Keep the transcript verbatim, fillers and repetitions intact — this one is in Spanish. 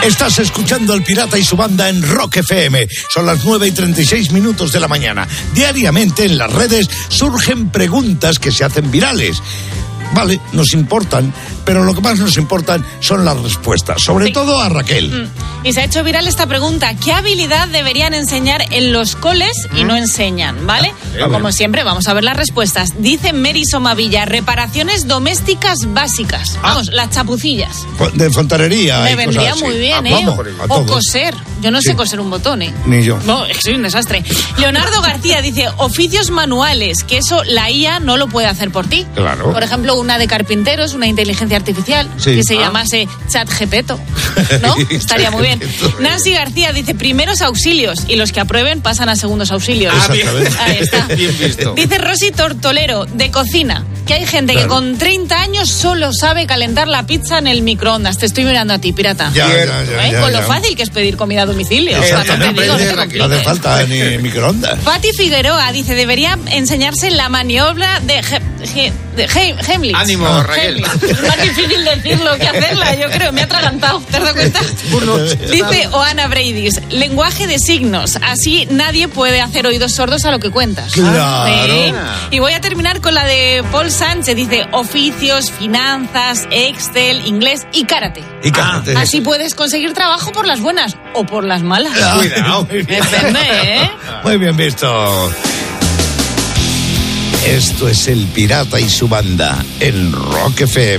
Estás escuchando al Pirata y su banda en Rock F M. Son las nueve y treinta y seis minutos de la mañana. Diariamente en las redes surgen preguntas que se hacen virales. Vale, nos importan, pero lo que más nos importan son las respuestas, sobre sí. todo a Raquel. Mm. Y se ha hecho viral esta pregunta: ¿qué habilidad deberían enseñar en los coles y no enseñan? ¿Vale? Ah, Como siempre, vamos a ver las respuestas. Dice Mary Somavilla: reparaciones domésticas básicas. Ah. Vamos, las chapucillas. De fontanería. Me vendría muy bien, ¿eh? Vamos, o coser. Yo no sí. sé coser un botón, ¿eh? Ni yo. No, es que soy un desastre. Leonardo García dice: oficios manuales, que eso la I A no lo puede hacer por ti. Claro. Por ejemplo, una de carpinteros, una inteligencia artificial, sí. que se ah. llamase ChatGPT, ¿no? Estaría muy bien. Nancy García dice: primeros auxilios, y los que aprueben pasan a segundos auxilios. Ah, bien. Ahí está. Bien visto. Dice Rosy Tortolero, de cocina, que hay gente claro. que con treinta años solo sabe calentar la pizza en el microondas. Te estoy mirando a ti, pirata. Ya, ya, ya, ¿Eh? ya, con ya. lo fácil que es pedir comida a domicilio. Exactamente. Digo, no, no hace falta ni microondas. Pati Figueroa dice: debería enseñarse la maniobra de, He- He- de He- Heimlich. Ánimo, No, Raquel. Heimlich. Es más difícil decirlo que hacerla, yo creo. Me he atragantado, ¿te has dado cuenta? Dice Oana Bradis: lenguaje de signos. Así nadie puede hacer oídos sordos a lo que cuentas. Claro. ¿Sí? Y voy a terminar con la de Paul Sánchez. Dice: oficios, finanzas, Excel, inglés y karate. Y karate. Así puedes conseguir trabajo por las buenas o por las malas. Cuidado. Depende, ¿eh? Muy bien visto. Esto es el Pirata y su banda en Rock F M.